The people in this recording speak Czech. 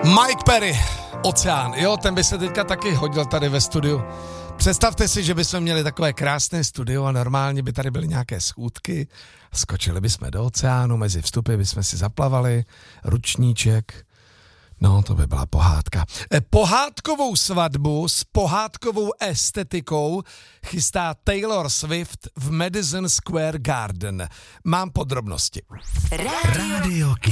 Mike Perry, Oceán, jo, ten by se teďka taky hodil tady ve studiu. Představte si, že bychom měli takové krásné studio a normálně by tady byly nějaké schůdky, skočili bychom do oceánu, mezi vstupy bychom si zaplavali, ručníček, no to by byla pohádka. Pohádkovou svatbu s pohádkovou estetikou chystá Taylor Swift v Madison Square Garden. Mám podrobnosti. Radio